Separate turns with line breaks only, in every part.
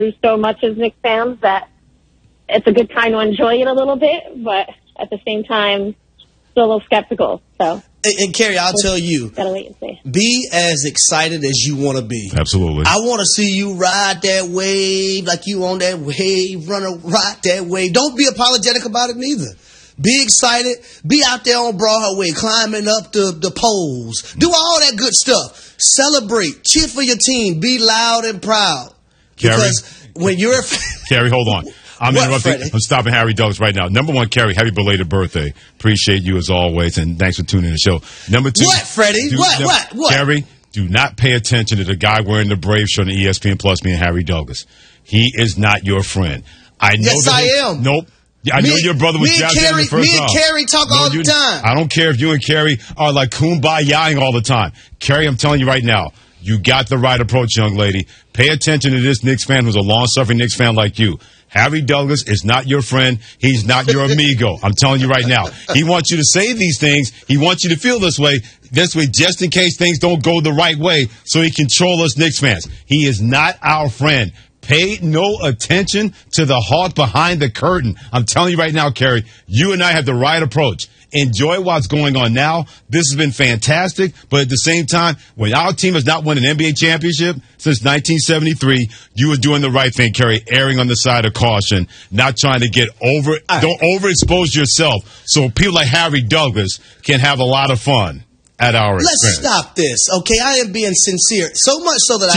through so much as Knicks fans that it's a good time to enjoy it a little bit, but at the same time, still a little skeptical. So.
And Carrie, I'll tell you,
gotta wait and see.
Be as excited as you want to be.
Absolutely.
I want to see you ride that wave like you on that wave, ride that wave. Don't be apologetic about it neither. Be excited. Be out there on Broadway, climbing up the poles. Do all that good stuff. Celebrate. Cheer for your team. Be loud and proud.
Carrie,
because when you're
Carrie, hold on. I'm stopping Harry Douglas right now. Number one, Carrie, happy belated birthday. Appreciate you as always, and thanks for tuning in the show. Number two.
What, Freddie? What?
Carrie, do not pay attention to the guy wearing the Brave shirt on ESPN Plus, me and Harry Douglas. He is not your friend. I know
yes, I am.
Nope. I know your brother was jazzing in the first round.
Me and Carrie talk all the time.
I don't care if you and Carrie are like kumbaya-ing all the time. Carrie, I'm telling you right now, you got the right approach, young lady. Pay attention to this Knicks fan who's a long-suffering Knicks fan like you. Harry Douglas is not your friend. He's not your amigo. I'm telling you right now. He wants you to say these things. He wants you to feel this way just in case things don't go the right way so he can troll us Knicks fans. He is not our friend. Pay no attention to the hawk behind the curtain. I'm telling you right now, Carrie, you and I have the right approach. Enjoy what's going on now. This has been fantastic, but at the same time, when our team has not won an NBA championship since 1973, you are doing the right thing, Kerry, erring on the side of caution, not trying to get over. Don't overexpose yourself so people like Harry Douglas can have a lot of fun at our expense.
Let's stop this, okay? I am being sincere. So much so that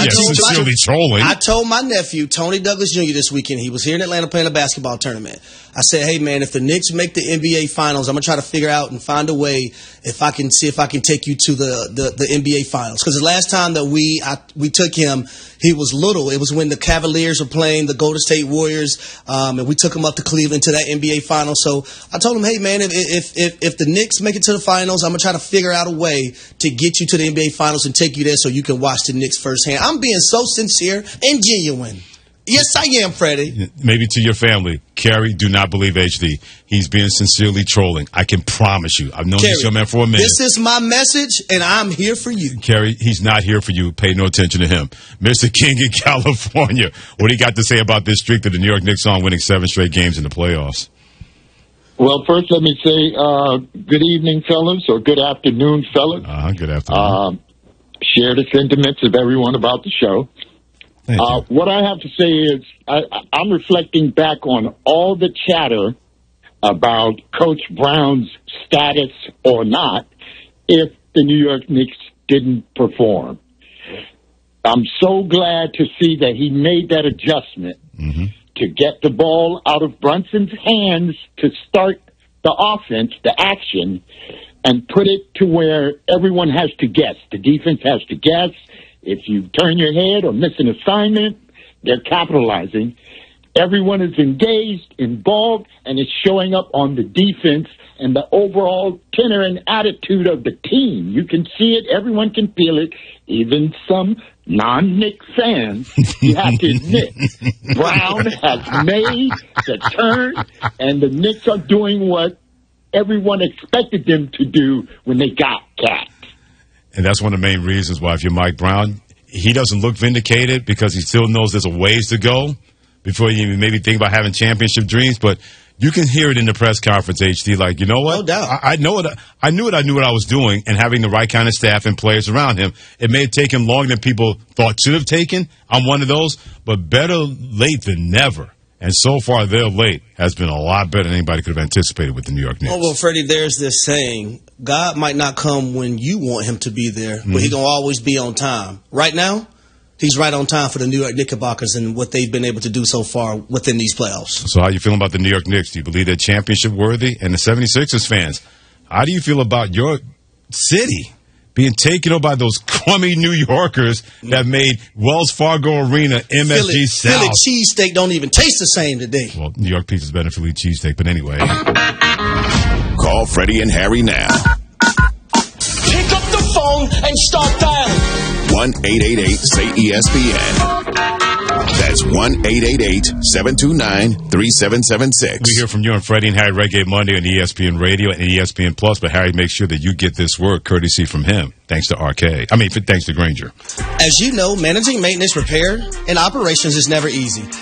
I told my nephew, Tony Douglas Jr., this weekend, he was here in Atlanta playing a basketball tournament. I said, hey, man, if the Knicks make the NBA Finals, I'm going to try to figure out and find a way if I can take you to the NBA Finals. Because the last time that we took him, he was little. It was when the Cavaliers were playing the Golden State Warriors, and we took him up to Cleveland to that NBA Finals. So I told him, hey, man, if the Knicks make it to the Finals, I'm going to try to figure out a way to get you to the NBA Finals and take you there so you can watch the Knicks firsthand. I'm being so sincere and genuine. Yes, I am, Freddie.
Maybe to your family. Carrie, do not believe HD. He's being sincerely trolling. I can promise you. I've known this young man for a minute.
This is my message, and I'm here for you.
Carrie, he's not here for you. Pay no attention to him. Mr. King in California, what do you got to say about this streak that the New York Knicks on winning 7 straight games in the playoffs?
Well, first let me say good evening, fellas, or good afternoon, fellas.
Good afternoon.
Share the sentiments of everyone about the show. What I have to say is I'm reflecting back on all the chatter about Coach Brown's status or not if the New York Knicks didn't perform. I'm so glad to see that he made that adjustment to get the ball out of Brunson's hands to start the offense, the action, and put it to where everyone has to guess. The defense has to guess. If you turn your head or miss an assignment, they're capitalizing. Everyone is engaged, involved, and it's showing up on the defense and the overall tenor and attitude of the team. You can see it. Everyone can feel it. Even some non-Knicks fans, you have to admit, Brown has made the turn, and the Knicks are doing what everyone expected them to do when they got Cat.
And that's one of the main reasons why if you're Mike Brown, he doesn't look vindicated because he still knows there's a ways to go before you even maybe think about having championship dreams. But you can hear it in the press conference, HD, like, you know what?
No doubt.
I knew what I was doing, and having the right kind of staff and players around him. It may have taken longer than people thought should have taken. I'm one of those, but better late than never. And so far, their late has been a lot better than anybody could have anticipated with the New York Knicks.
Oh, well, Freddie, there's this saying, God might not come when you want him to be there, but he's going to always be on time. Right now, he's right on time for the New York Knickerbockers and what they've been able to do so far within these playoffs.
So how you feeling about the New York Knicks? Do you believe they're championship worthy? And the 76ers fans, how do you feel about your city being taken over by those crummy New Yorkers that made Wells Fargo Arena MSG South?
Philly cheesesteak don't even taste the same today.
Well, New York pizza's better than Philly cheesesteak, but anyway.
Call Freddie and Harry now.
Pick up the phone and start dialing.
1-888-SAY-ESPN. That's 1-888-729-3776.
We hear from you on Freddie and Harry Reggae Monday on ESPN Radio and ESPN Plus, but Harry, make sure that you get this work courtesy from him. Thanks to thanks to Grainger.
As you know, managing maintenance, repair, and operations is never easy.